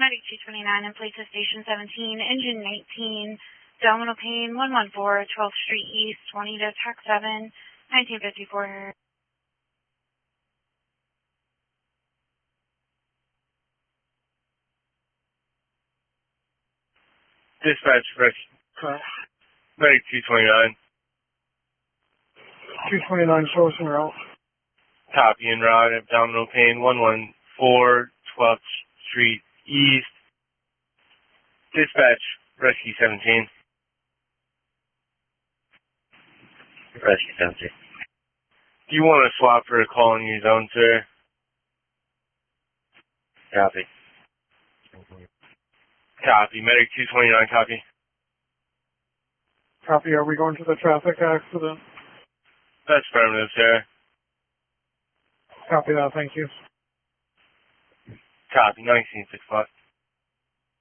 Medic 229 in place of Station 17, Engine 19, Abdominal pain, 114, 12th Street East, 20 to TAC 7, 1954. Dispatch, Medic 229. 229, show us en route. Copy, en route, abdominal pain, 114, 12th Street East. Dispatch, Rescue 17. Rescue 17. Do you want to swap for a call in your zone, sir? Copy. Copy. Medic 229, copy. Copy, are we going to the traffic accident? That's affirmative, sir. Copy that, thank you. Copy, 1965.